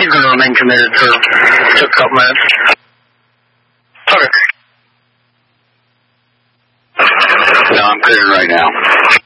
She's going to remain committed for just a couple minutes. Okay. No, I'm cleared right now.